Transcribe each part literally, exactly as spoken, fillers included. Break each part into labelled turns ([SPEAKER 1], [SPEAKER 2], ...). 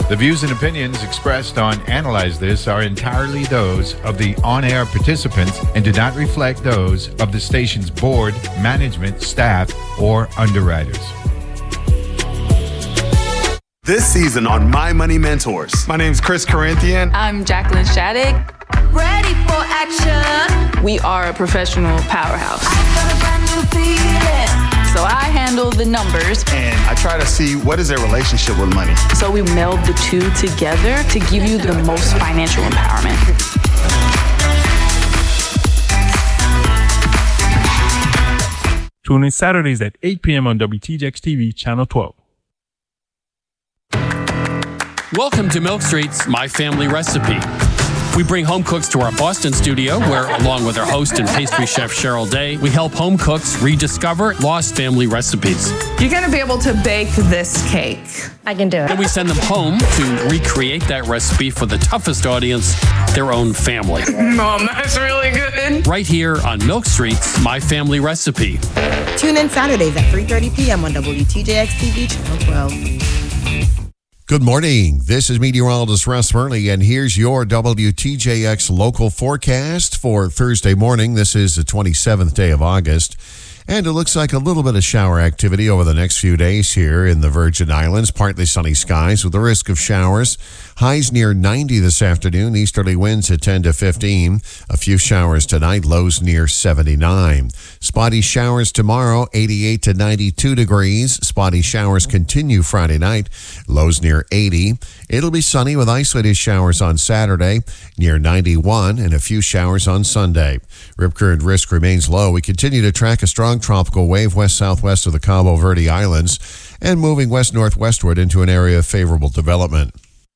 [SPEAKER 1] The views and opinions expressed on Analyze This are entirely those of the on-air participants and do not reflect those of the station's board, management, staff, or underwriters.
[SPEAKER 2] This season on My Money Mentors.
[SPEAKER 3] My name's Chris Corinthian.
[SPEAKER 4] I'm Jacqueline Shattuck.
[SPEAKER 5] Ready for action.
[SPEAKER 4] We are a professional powerhouse.
[SPEAKER 5] I got a brand new feeling.
[SPEAKER 4] So I handle the numbers.
[SPEAKER 3] And I try to see what is their relationship with money.
[SPEAKER 4] So we meld the two together to give you the most financial empowerment.
[SPEAKER 6] Tune in Saturdays at eight p.m. on W T J X T V, Channel twelve.
[SPEAKER 7] Welcome to Milk Street's My Family Recipe. We bring home cooks to our Boston studio where, along with our host and pastry chef Cheryl Day, we help home cooks rediscover lost family recipes.
[SPEAKER 8] You're going to be able to bake this cake.
[SPEAKER 9] I can do it.
[SPEAKER 7] Then we send them home to recreate that recipe for the toughest audience, their own family.
[SPEAKER 8] Mom, that's really good.
[SPEAKER 7] Right here on Milk Street's My Family Recipe.
[SPEAKER 10] Tune in Saturdays at three thirty p.m. on W T J X T V, Channel twelve.
[SPEAKER 11] Good morning. This is meteorologist Russ Burnley, and here's your W T J X local forecast for Thursday morning. This is the twenty-seventh day of August, and it looks like a little bit of shower activity over the next few days here in the Virgin Islands. Partly sunny skies with the risk of showers. Highs near ninety this afternoon. Easterly winds at ten to fifteen. A few showers tonight. Lows near seventy-nine. Spotty showers tomorrow, eighty-eight to ninety-two degrees. Spotty showers continue Friday night. Lows near eighty. It'll be sunny with isolated showers on Saturday, near ninety-one, and a few showers on Sunday. Rip current risk remains low. We continue to track a strong tropical wave west-southwest of the Cabo Verde Islands and moving west-northwestward into an area of favorable development.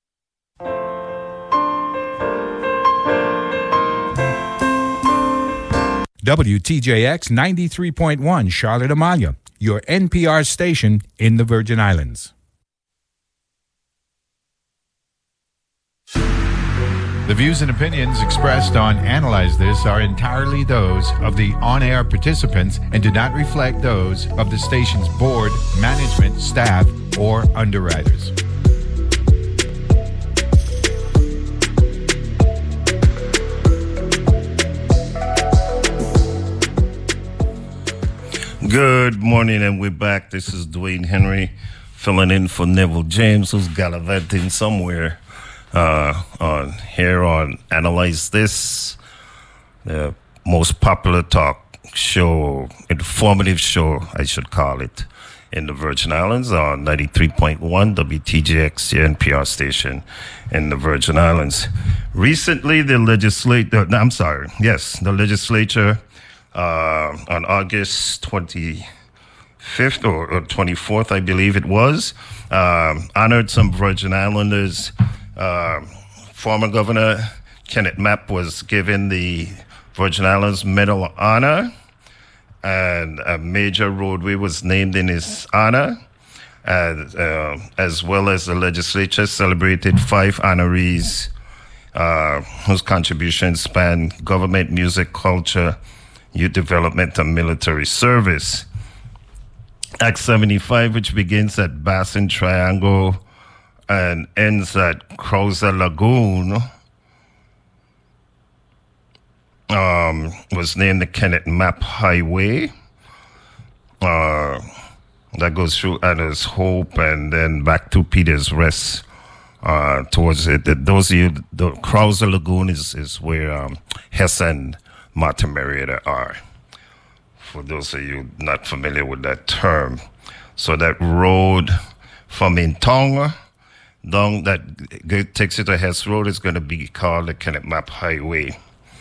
[SPEAKER 1] W T J X ninety-three point one, Charlotte Amalia, your N P R station in the Virgin Islands. The views and opinions expressed on Analyze This are entirely those of the on-air participants and do not reflect those of the station's board, management, staff, or underwriters.
[SPEAKER 12] Good morning, and we're back. This is Dwayne Henry filling in for Neville James, who's gallivanting somewhere uh, on here on Analyze This, the most popular talk show, informative show, I should call it, in the Virgin Islands on ninety-three point one W T J X, the N P R station in the Virgin Islands. Recently, the legislature, no, I'm sorry, yes, the legislature Uh, on August twenty-fifth or, or twenty-fourth, I believe it was, um, honored some Virgin Islanders. Uh, former Governor Kenneth Mapp was given the Virgin Islands Medal of Honor, and a major roadway was named in his honor, and, uh, as well as the legislature celebrated five honorees uh, whose contributions span government, music, culture, youth development, and military service. Act seventy-five, which begins at Bassin Triangle and ends at Crowser Lagoon, um, was named the Kenneth Mapp Highway. Uh, that goes through Anna's Hope and then back to Peter's Rest. Uh, towards it, those of you, the Crowser Lagoon is, is where um, Hess and Martha Marietta are, for those of you not familiar with that term. So that road from Intonga down that takes you to Hess Road is going to be called the Kenneth Mapp Highway.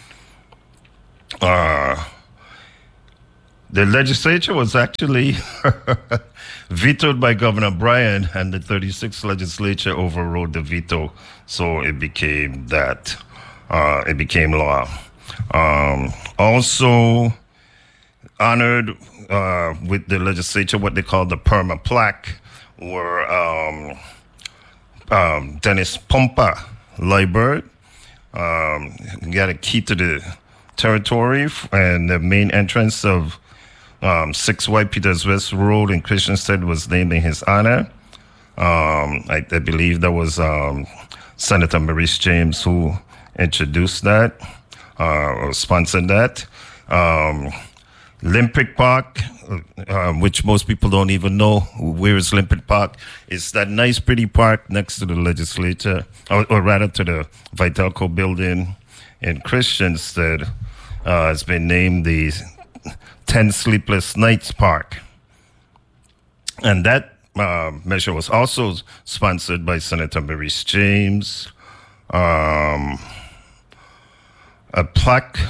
[SPEAKER 12] Uh, the legislature was actually vetoed by Governor Bryan, and the thirty-sixth legislature overrode the veto, so it became that. Uh, it became law. Um, also honored uh, with the legislature, what they call the perma plaque, were um, um, Dennis Pompa Liebert, um, got a key to the territory and the main entrance of um, six Y Peters West Road in Christiansted was named in his honor. Um, I, I believe that was um, Senator Maurice James who introduced that uh, or sponsored that. Um, Olympic Park, uh, which most people don't even know where is Olympic Park, is that nice, pretty park next to the legislature, or, or rather to the Vitelco building in Christiansted. Uh, it's been named the Ten Sleepless Nights Park. And that uh, measure was also sponsored by Senator Maurice James. Um, a plaque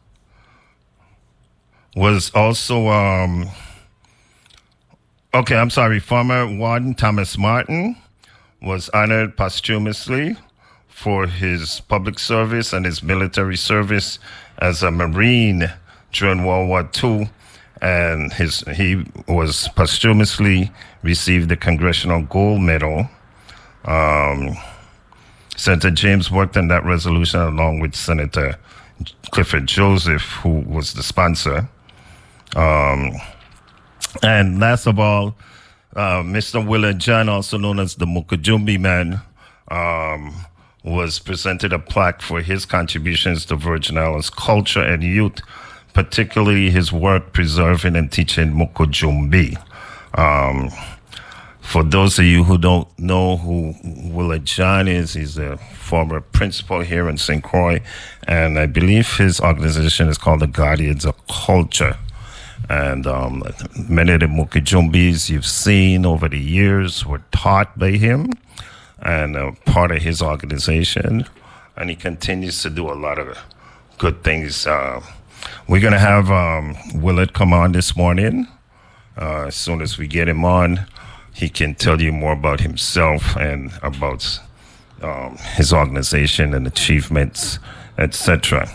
[SPEAKER 12] was also, um, okay, I'm sorry, former Warden Thomas Martin was honored posthumously for his public service and his military service as a Marine during World War Two. And his he was posthumously received the Congressional Gold Medal. Um, Senator James worked on that resolution along with Senator Clifford Joseph, who was the sponsor. Um, and last of all, uh, Mister Willard John, also known as the Mukajumbi Man, um, was presented a plaque for his contributions to Virgin Islands culture and youth, particularly his work preserving and teaching Mukajumbi. Um, for those of you who don't know who Willard John is, he's a former principal here in Saint Croix, and I believe his organization is called the Guardians of Culture. And um, many of the Mukajumbis you've seen over the years were taught by him and uh, part of his organization. And he continues to do a lot of good things. Uh, we're going to have um, Willard come on this morning. Uh, as soon as we get him on, he can tell you more about himself and about um, his organization and achievements, et cetera.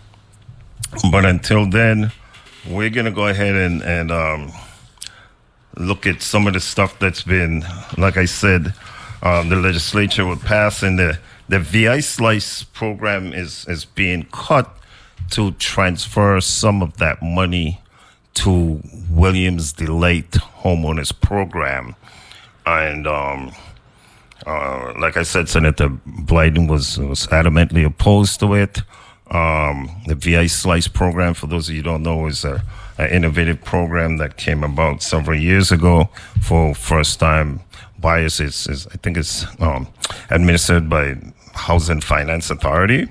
[SPEAKER 12] But until then, we're going to go ahead and, and um, look at some of the stuff that's been, like I said, um, the legislature will pass, and the, the V I Slice program is, is being cut to transfer some of that money to Williams Delight Homeowners Program. And um, uh, like I said, Senator Blyden was, was adamantly opposed to it. Um, the V I Slice program, for those of you who don't know, is a, an innovative program that came about several years ago for first-time buyers. It's, it's, I think it's um, administered by Housing Finance Authority.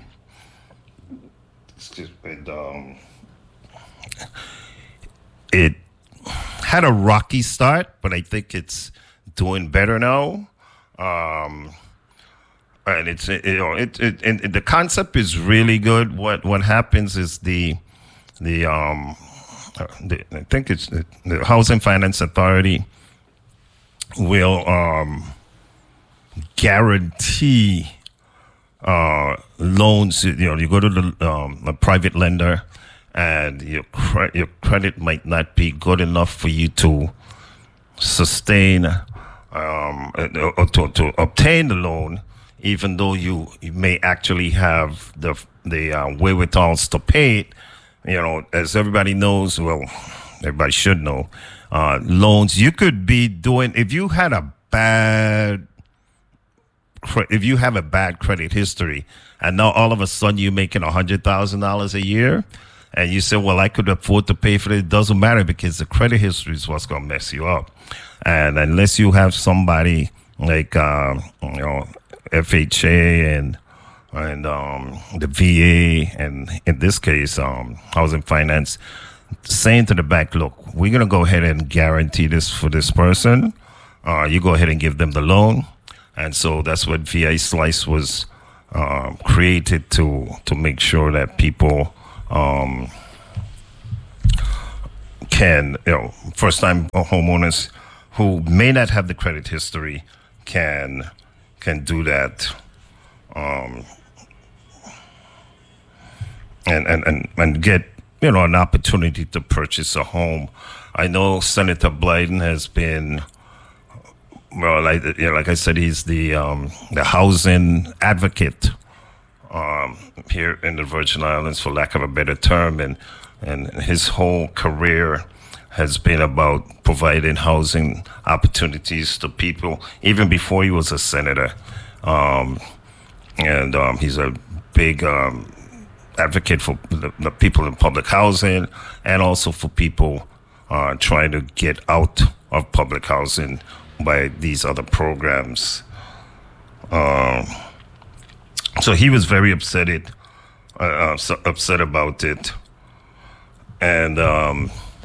[SPEAKER 12] It, um, it had a rocky start, but I think it's doing better now. Um, And it's it, you know it, it, it the concept is really good. What what happens is the the um the, I think it's the, the Housing Finance Authority will um guarantee uh loans. You know, you go to the um, a private lender, and your cre- your credit might not be good enough for you to sustain um or to to obtain the loan, even though you, you may actually have the the uh, wherewithals to pay it. You know, as everybody knows, well, everybody should know, uh, loans, you could be doing, if you had a bad, if you have a bad credit history, and now all of a sudden you're making one hundred thousand dollars a year, and you say, well, I could afford to pay for it, it doesn't matter, because the credit history is what's going to mess you up. And unless you have somebody like, uh, you know, F H A and and um, the V A, and in this case, um, Housing Finance, saying to the bank, look, we're going to go ahead and guarantee this for this person. Uh, you go ahead and give them the loan. And so that's what V I Slice was uh, created to to make sure that people um, can, you know, first-time homeowners who may not have the credit history can can do that, um, and, and, and, and get, you know, an opportunity to purchase a home. I know Senator Blyden has been, well, like, you know, like I said, he's the um, the housing advocate um, here in the Virgin Islands, for lack of a better term, and and his whole career has been about providing housing opportunities to people, even before he was a senator. Um, and um, he's a big um, advocate for the, the people in public housing, and also for people uh, trying to get out of public housing by these other programs. Um, so he was very upset it, uh, upset about it. And um,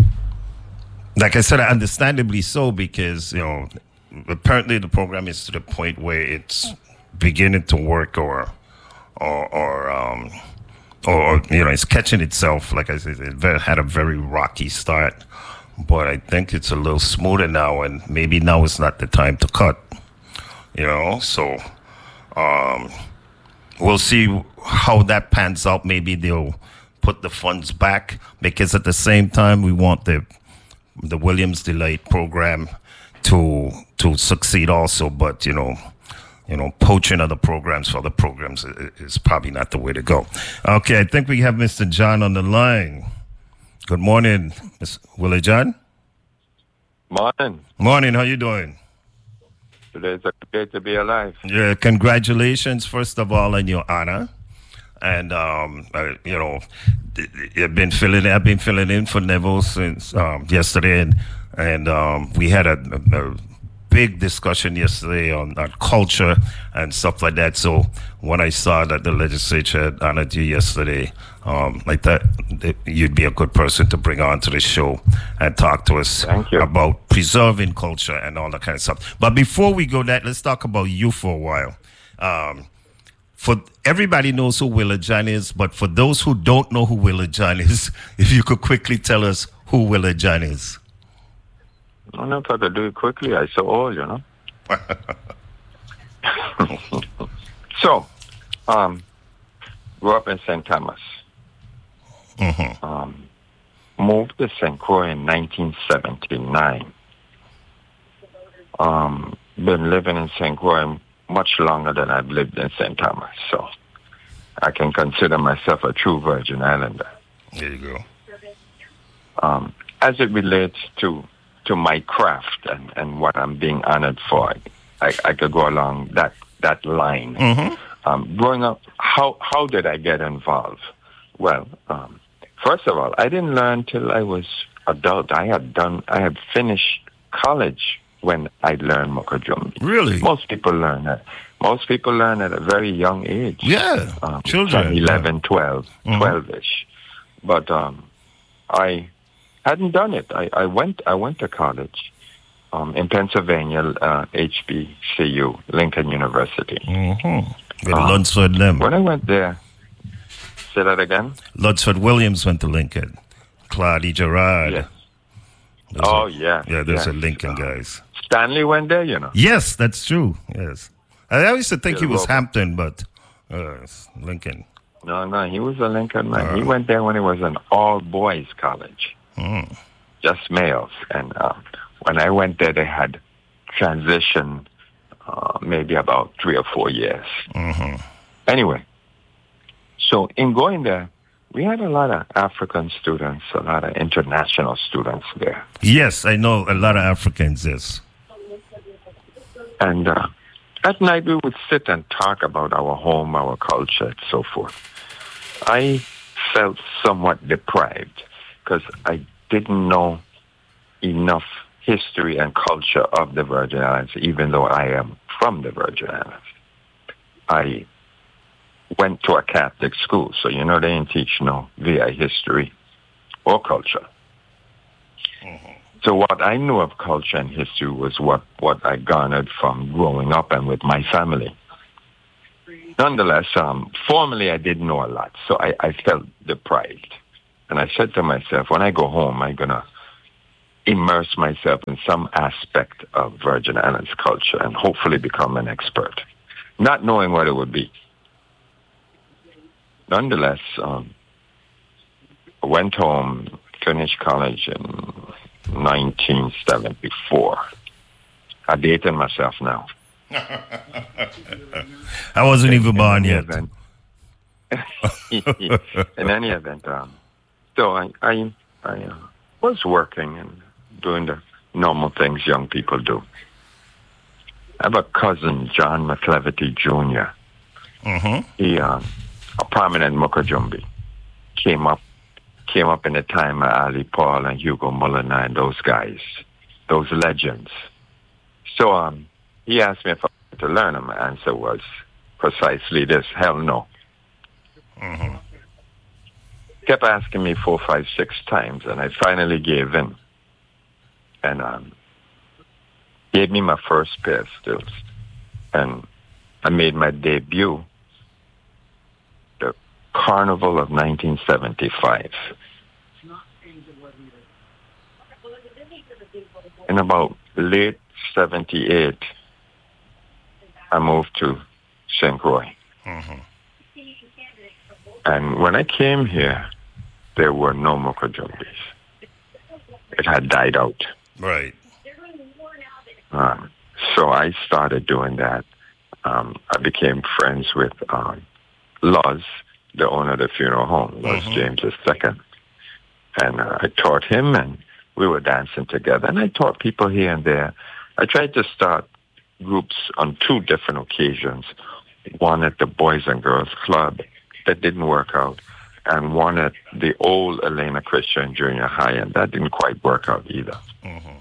[SPEAKER 12] like I said, understandably so, because, you know, apparently the program is to the point where it's beginning to work, or, or, or, um, or you know, it's catching itself. Like I said, it had a very rocky start, but I think it's a little smoother now, and maybe now is not the time to cut, you know. So um, we'll see how that pans out. Maybe they'll put the funds back, because at the same time we want the the Williams Delight program to to succeed also. But you know, you know, poaching other programs for other programs is, is probably not the way to go. Okay, I think we have Mister John on the line. Good morning, Mister Willie John.
[SPEAKER 9] Morning.
[SPEAKER 12] Morning. How you doing?
[SPEAKER 9] Today's a good day to be alive.
[SPEAKER 12] Yeah, congratulations, first of all, on your honor. And um, uh, you know, I've been filling. I've been filling in for Neville since um, yesterday, and and um, we had a, a, a big discussion yesterday on, on culture and stuff like that. So when I saw that the legislature had honored you yesterday, um, like that, you'd be a good person to bring on to the show and talk to us about preserving culture and all that kind of stuff. But before we go that, let's talk about you for a while. Um, For everybody knows who Willa John is, but for those who don't know who Willa John is, if you could quickly tell us who Willa John is.
[SPEAKER 9] I don't know if I could do it quickly. I'm so old, you know. so, um, grew up in Saint Thomas.
[SPEAKER 12] Mm-hmm.
[SPEAKER 9] Um, moved to Saint Croix in nineteen seventy-nine. Um, been living in Saint Croix much longer than I've lived in Saint Thomas, so I can consider myself a true Virgin Islander.
[SPEAKER 12] There you go.
[SPEAKER 9] Um, as it relates to to my craft and, and what I'm being honored for, I, I could go along that that line.
[SPEAKER 12] Mm-hmm.
[SPEAKER 9] Um, growing up, how how did I get involved? Well, um, first of all, I didn't learn till I was adult. I had done, I had finished college when I learned Mokajumbi.
[SPEAKER 12] Really?
[SPEAKER 9] Most people learn that. Most people learn at a very young age.
[SPEAKER 12] Yeah,
[SPEAKER 9] um,
[SPEAKER 12] children.
[SPEAKER 9] eleven, twelve,
[SPEAKER 12] Mm-hmm.
[SPEAKER 9] twelve-ish. But um, I hadn't done it. I, I went I went to college um, in Pennsylvania, uh, H B C U, Lincoln University.
[SPEAKER 12] Mm-hmm. With
[SPEAKER 9] Um,
[SPEAKER 12] Lunsford Lim.
[SPEAKER 9] When I went there, say that again?
[SPEAKER 12] Lunsford Williams went to Lincoln. Claudia Gerard.
[SPEAKER 9] Yes.
[SPEAKER 12] Those
[SPEAKER 9] Oh,
[SPEAKER 12] are-
[SPEAKER 9] yeah.
[SPEAKER 12] Yeah, those
[SPEAKER 9] yes.
[SPEAKER 12] are Lincoln guys.
[SPEAKER 9] Stanley went there, you know.
[SPEAKER 12] Yes, that's true. Yes. I used to think he
[SPEAKER 9] Bill
[SPEAKER 12] was
[SPEAKER 9] Roper.
[SPEAKER 12] Hampton, but uh, it's Lincoln.
[SPEAKER 9] No, no, he was a Lincoln man.
[SPEAKER 12] Uh.
[SPEAKER 9] He went there when it was an all-boys college,
[SPEAKER 12] Mm.
[SPEAKER 9] just males. And um, when I went there, they had transition uh, maybe about three or four years.
[SPEAKER 12] Mm-hmm.
[SPEAKER 9] Anyway, so in going there, we had a lot of African students, a lot of international students there.
[SPEAKER 12] Yes, I know a lot of Africans, yes.
[SPEAKER 9] And uh, at night, we would sit and talk about our home, our culture, and so forth. I felt somewhat deprived because I didn't know enough history and culture of the Virgin Islands, even though I am from the Virgin Islands. I went to a Catholic school, so you know they didn't teach no V I history or culture.
[SPEAKER 12] Mm-hmm.
[SPEAKER 9] So what I knew of culture and history was what, what I garnered from growing up and with my family. Nonetheless, um, formally I didn't know a lot, so I, I felt deprived. And I said to myself, when I go home, I'm going to immerse myself in some aspect of Virgin Islands culture and hopefully become an expert, not knowing what it would be. Nonetheless, um, I went home, finished college in nineteen seventy-four. I dated myself now.
[SPEAKER 12] I wasn't even born yet.
[SPEAKER 9] Event, in any event, um, so I, I, I uh, was working and doing the normal things young people do. I have a cousin, John McLevity Junior
[SPEAKER 12] Mm-hmm.
[SPEAKER 9] He, uh, a prominent Mukajumbi, came up, came up in the time of Ali Paul and Hugo Molina and those guys, those legends. So um, he asked me if I wanted to learn him. My answer was precisely this: hell no.
[SPEAKER 12] Mm-hmm.
[SPEAKER 9] Kept asking me four, five, six times, and I finally gave in. And um, gave me my first pair of stills. And I made my debut the Carnival of nineteen seventy-five. In about late seventy-eight, I moved to Saint Croix.
[SPEAKER 12] Mm-hmm.
[SPEAKER 9] And when I came here, there were no Mukajumbis. It had died out.
[SPEAKER 12] Right.
[SPEAKER 9] Um, so I started doing that. Um, I became friends with um, Luz, the owner of the funeral home, Luz
[SPEAKER 12] Mm-hmm.
[SPEAKER 9] James the Second. And uh, I taught him, and we were dancing together. And I taught people here and there. I tried to start groups on two different occasions. One at the Boys and Girls Club that didn't work out, and one at the old Elena Christian Junior High, and that didn't quite work out either.
[SPEAKER 12] Mm-hmm.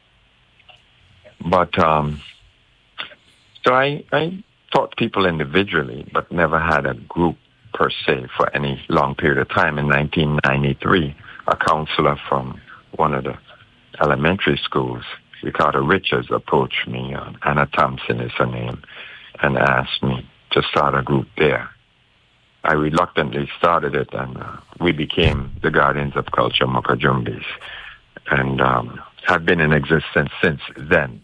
[SPEAKER 9] But um, so I, I taught people individually, but never had a group per se for any long period of time. In nineteen ninety-three, a counselor from one of the elementary schools, Ricardo Richards, approached me. Uh, Anna Thompson is her name, and asked me to start a group there. I reluctantly started it, and uh, we became the Guardians of Culture Mukajumbis, and um, have been in existence since then.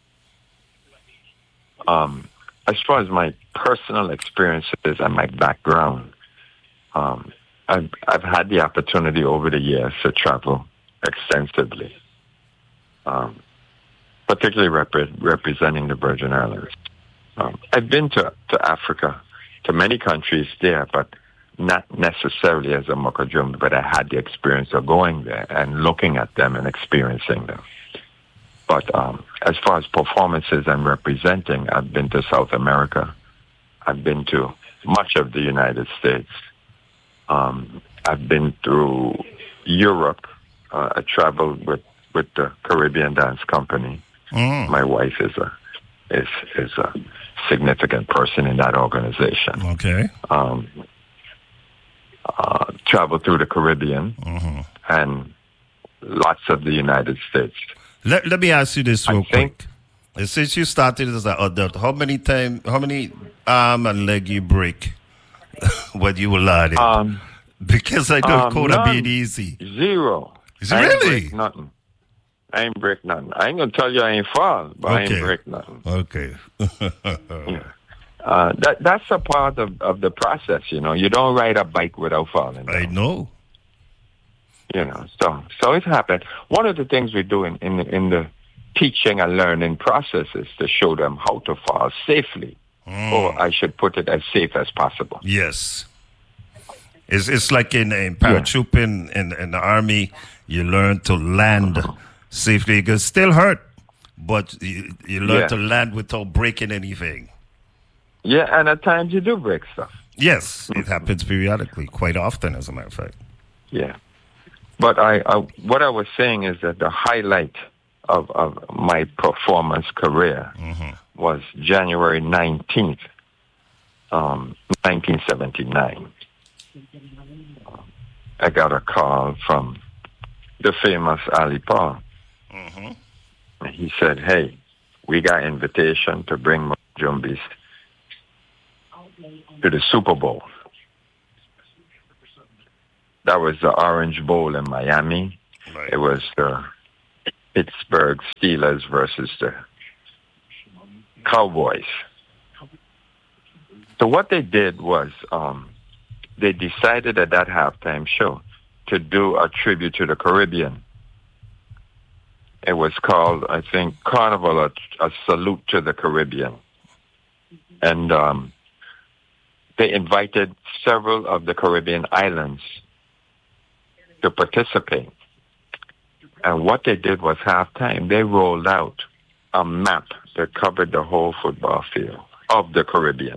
[SPEAKER 9] Um, as far as my personal experiences and my background, um, I've, I've had the opportunity over the years to travel extensively, um, particularly rep- representing the Virgin Islands. Um, I've been to, to Africa, to many countries there, but not necessarily as a Mukajumbi, but I had the experience of going there and looking at them and experiencing them. But um, as far as performances and representing, I've been to South America. I've been to much of the United States. Um, I've been through Europe. Uh, I traveled with, with the Caribbean Dance Company.
[SPEAKER 12] Mm.
[SPEAKER 9] My wife is a is is a significant person in that organization.
[SPEAKER 12] Okay.
[SPEAKER 9] Um, uh, traveled through the Caribbean
[SPEAKER 12] Mm-hmm.
[SPEAKER 9] and lots of the United States.
[SPEAKER 12] Let, let me ask you this real
[SPEAKER 9] I think,
[SPEAKER 12] quick. Since you started as an adult, how many time, how many arm and leg you break when you were learning?
[SPEAKER 9] Um,
[SPEAKER 12] because I know
[SPEAKER 9] um,
[SPEAKER 12] it could have been easy.
[SPEAKER 9] Zero.
[SPEAKER 12] Is it
[SPEAKER 9] I ain't
[SPEAKER 12] really?
[SPEAKER 9] break nothing. I ain't break nothing. I ain't gonna tell you I ain't fall, but I
[SPEAKER 12] Okay.
[SPEAKER 9] ain't break nothing.
[SPEAKER 12] Okay.
[SPEAKER 9] Yeah. Uh, that that's a part of, of the process, you know. You don't ride a bike without falling down.
[SPEAKER 12] I know.
[SPEAKER 9] You know, so so it happened. One of the things we do in, in, in the teaching and learning process is to show them how to fall safely,
[SPEAKER 12] Mm.
[SPEAKER 9] or I should put it as safe as possible.
[SPEAKER 12] Yes. It's it's like in, in paratrooping in, in the army, you learn to land safely. It can still hurt, but you, you learn
[SPEAKER 9] Yeah.
[SPEAKER 12] to land without breaking anything.
[SPEAKER 9] Yeah, and at times you do break stuff.
[SPEAKER 12] Yes, it happens periodically, quite often, as a matter of fact.
[SPEAKER 9] Yeah. But I, I what I was saying is that the highlight of, of my performance career
[SPEAKER 12] Mm-hmm.
[SPEAKER 9] was January nineteenth, um, nineteen seventy-nine. I got a call from the famous Ali Paul.
[SPEAKER 12] Mm-hmm.
[SPEAKER 9] And he said, hey, we got invitation to bring Jumbis to the Super Bowl. That was the Orange Bowl in Miami.
[SPEAKER 12] Right.
[SPEAKER 9] It was the Pittsburgh Steelers versus the Cowboys. So what they did was um, they decided at that halftime show to do a tribute to the Caribbean. It was called, I think, Carnival, a, a Salute to the Caribbean. And um, they invited several of the Caribbean islands to participate. And what they did was halftime, they rolled out a map that covered the whole football field of the Caribbean.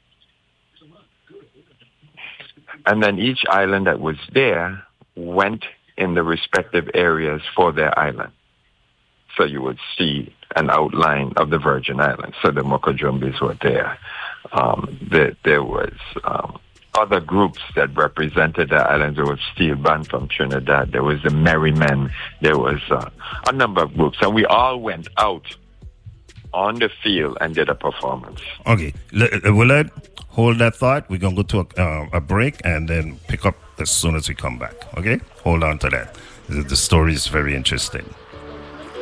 [SPEAKER 9] And then each island that was there went in the respective areas for their island. So you would see an outline of the Virgin Islands. So the Mokojumbis were there. Um, there, there was um, other groups that represented the islands. There was Steel Band from Trinidad. There was the Merry Men. There was uh, a number of groups. And we all went out on the field and did a performance.
[SPEAKER 12] Okay. Willard, hold that thought. We're going to go to a, uh, a break and then pick up as soon as we come back. Okay? Hold on to that. The, the story is very interesting.